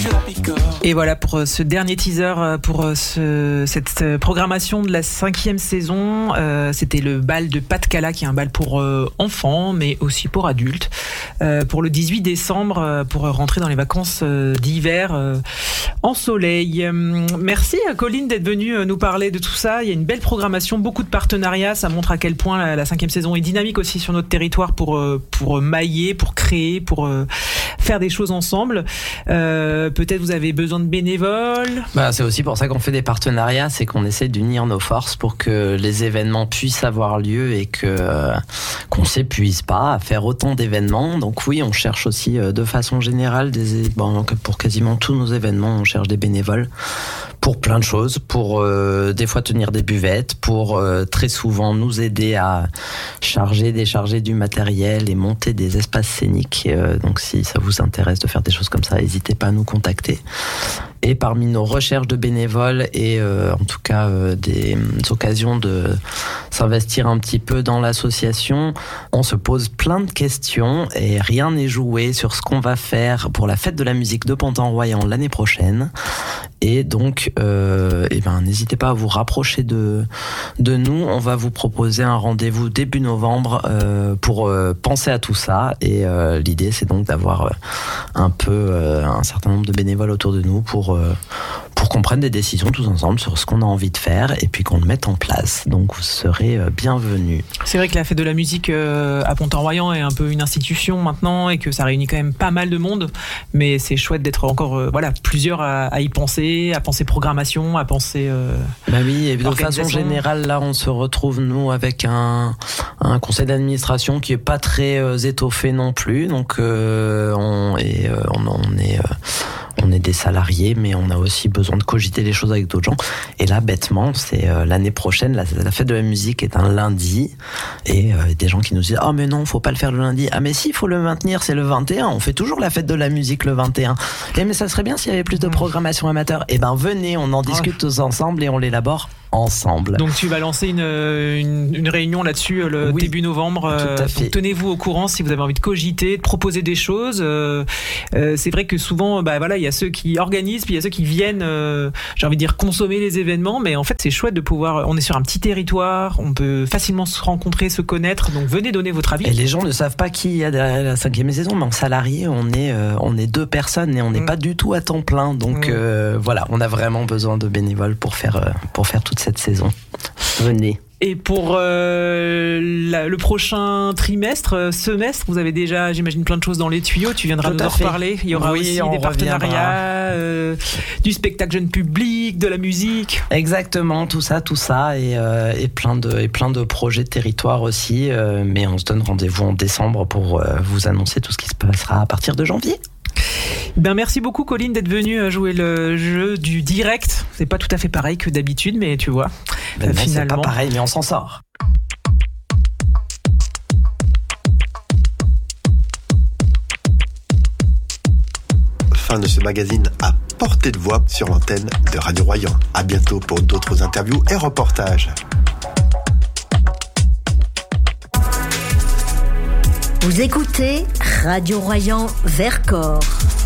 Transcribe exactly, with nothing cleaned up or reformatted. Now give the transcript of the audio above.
Et voilà pour ce dernier teaser, pour ce, cette programmation de la cinquième saison. Euh, c'était le bal de Pat-Cala, qui est un bal pour euh, enfants, mais aussi pour adultes. Euh, pour le dix-huit décembre, pour rentrer dans les vacances euh, d'hiver euh, en soleil. Merci à Colline d'être venue nous parler de tout ça. Il y a une belle programmation, beaucoup de partenariats. Ça montre à quel point la, la cinquième saison est dynamique aussi sur notre territoire pour, pour mailler, pour créer, pour euh, faire des choses ensemble. Euh, peut-être vous avez besoin de bénévoles. Bah, c'est aussi pour ça qu'on fait des partenariats, c'est qu'on essaie d'unir nos forces pour que les événements puissent avoir lieu et que euh, qu'on s'épuise pas à faire autant d'événements. Donc oui, on cherche aussi euh, de façon générale des bon, pour quasiment tous nos événements, on cherche des bénévoles pour plein de choses, pour euh, des fois tenir des buvettes, pour euh, très souvent nous aider à charger, décharger du matériel et monter des espaces scéniques. Euh, donc si ça vous intéresse de faire des choses comme ça, n'hésitez pas à nous contacter. Et parmi nos recherches de bénévoles et euh, en tout cas euh, des, des occasions de s'investir un petit peu dans l'association, on se pose plein de questions et rien n'est joué sur ce qu'on va faire pour la fête de la musique de Pontarlier l'année prochaine. Et donc, euh, eh ben, n'hésitez pas à vous rapprocher de, de nous. On va vous proposer un rendez-vous début novembre euh, pour euh, penser à tout ça. Et euh, l'idée, c'est donc d'avoir euh, un peu euh, un certain nombre de bénévoles autour de nous pour euh, pour qu'on prenne des décisions tous ensemble sur ce qu'on a envie de faire et puis qu'on le mette en place. Donc, vous serez euh, bienvenus. C'est vrai que la fête de la musique euh, à Pontarlier est un peu une institution maintenant et que ça réunit quand même pas mal de monde. Mais c'est chouette d'être encore euh, voilà plusieurs à, à y penser, à penser programmation, à penser. Euh, bah oui, et de façon générale, là, on se retrouve nous avec un un conseil d'administration qui est pas très euh, étoffé non plus. Donc, euh, on et euh, on, on est euh, on est des salariés, mais on a aussi besoin de cogiter les choses avec d'autres gens. Et là, bêtement, c'est euh, l'année prochaine, la, la fête de la musique est un lundi, et euh, des gens qui nous disent « Ah, oh, mais non, faut pas le faire le lundi. »« Ah, mais si, faut le maintenir, c'est le vingt et un. On fait toujours la fête de la musique le vingt et un. »« Eh, mais ça serait bien s'il y avait plus de programmation amateur. » Eh ben, venez, on en discute tous ensemble et on l'élabore ensemble. Donc tu vas lancer une, une, une réunion là-dessus le oui, début novembre. Tout à fait. Donc, tenez-vous au courant si vous avez envie de cogiter, de proposer des choses. Euh, euh, c'est vrai que souvent, bah voilà, il y a ceux qui organisent, puis il y a ceux qui viennent, euh, j'ai envie de dire consommer les événements. Mais en fait, c'est chouette de pouvoir. On est sur un petit territoire, on peut facilement se rencontrer, se connaître. Donc venez donner votre avis. Et les gens ne savent pas qui il y a derrière la cinquième saison, mais en salarié, on est euh, on est deux personnes et on n'est mmh. pas du tout à temps plein. Donc mmh. euh, voilà, on a vraiment besoin de bénévoles pour faire euh, pour faire toute cette saison. Venez. Et pour euh, la, le prochain trimestre, euh, semestre, vous avez déjà, j'imagine, plein de choses dans les tuyaux. Tu viendras Tout nous en reparler. Il y aura oui, aussi des partenariats, euh, du spectacle jeune public, de la musique. Exactement, tout ça, tout ça, et, euh, et plein de et plein de projets de territoire aussi. Euh, mais on se donne rendez-vous en décembre pour euh, vous annoncer tout ce qui se passera à partir de janvier. Ben merci beaucoup Colline d'être venue jouer le jeu du direct. C'est pas tout à fait pareil que d'habitude, mais tu vois, ben non, finalement c'est pas pareil, mais on s'en sort. Fin de ce magazine à portée de voix sur l'antenne de Radio Royan. À bientôt pour d'autres interviews et reportages. Vous écoutez Radio Royan Vercors.